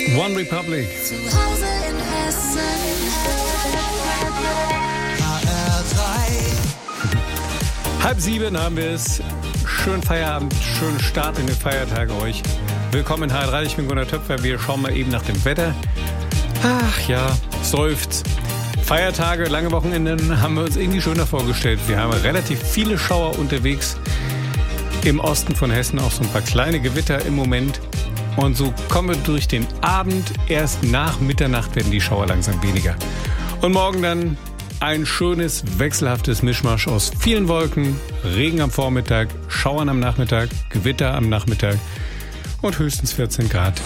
One Republic. Zu Hause in Hessen. HR3. 6:30 haben wir es. Schönen Feierabend, schönen Start in den Feiertag euch. Willkommen in HR3, ich bin Gunnar Töpfer. Wir schauen mal eben nach dem Wetter. Ach ja, seufzt. Feiertage, lange Wochenenden haben wir uns irgendwie schöner vorgestellt. Wir haben relativ viele Schauer unterwegs. Im Osten von Hessen auch so ein paar kleine Gewitter im Moment. Und so kommen wir durch den Abend. Erst nach Mitternacht werden die Schauer langsam weniger. Und morgen dann ein schönes, wechselhaftes Mischmasch aus vielen Wolken, Regen am Vormittag, Schauern am Nachmittag, Gewitter am Nachmittag und höchstens 14 Grad.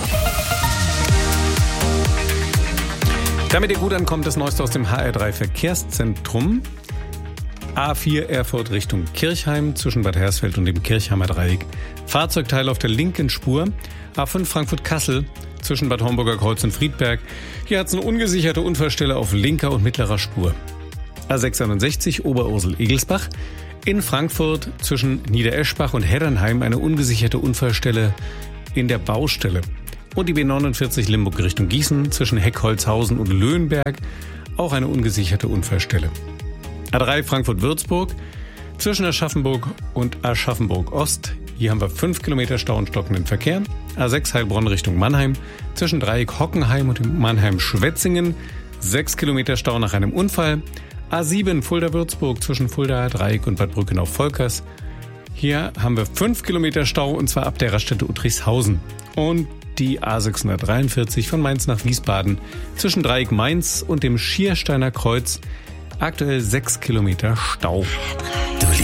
Damit ihr gut ankommt, das Neueste aus dem HR3 Verkehrszentrum. A4 Erfurt Richtung Kirchheim zwischen Bad Hersfeld und dem Kirchheimer Dreieck. Fahrzeugteile auf der linken Spur. A5 Frankfurt-Kassel zwischen Bad Homburger Kreuz und Friedberg. Hier hat es eine ungesicherte Unfallstelle auf linker und mittlerer Spur. A661 Oberursel-Egelsbach. In Frankfurt zwischen Niedereschbach und Heddernheim eine ungesicherte Unfallstelle in der Baustelle. Und die B49 Limburg Richtung Gießen zwischen Heckholzhausen und Löhnberg. Auch eine ungesicherte Unfallstelle. A3 Frankfurt-Würzburg zwischen Aschaffenburg und Aschaffenburg-Ost. Hier haben wir 5 Kilometer Stau und stockenden Verkehr. A6 Heilbronn Richtung Mannheim zwischen Dreieck Hockenheim und Mannheim-Schwetzingen. 6 Kilometer Stau nach einem Unfall. A7 Fulda-Würzburg zwischen Fulda, Dreieck und Bad Brückenau-Volkers. Hier haben wir 5 Kilometer Stau und zwar ab der Raststätte Uttrichshausen. Und die A643 von Mainz nach Wiesbaden zwischen Dreieck Mainz und dem Schiersteiner Kreuz. Aktuell 6 Kilometer Stau.